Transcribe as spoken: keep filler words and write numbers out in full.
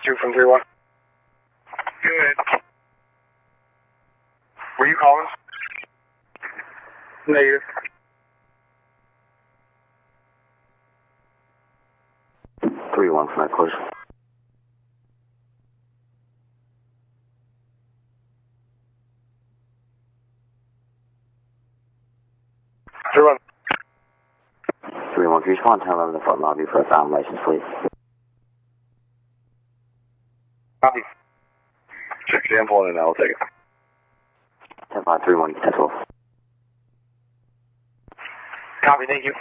two from three one. Go ahead. Were you calling? Negative. three one from that close. three one. three one, can you respond to eleven in the front lobby for a found license, please? Copy. Check the info and I'll take it. ten five three one, ten twelve. Copy, thank you.